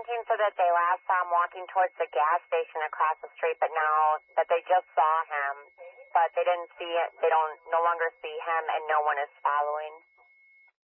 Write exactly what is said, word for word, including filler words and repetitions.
seventeen said that they last saw him walking towards the gas station across the street, but now that they just saw him, but they didn't see it. They don't no longer see him, and no one is following.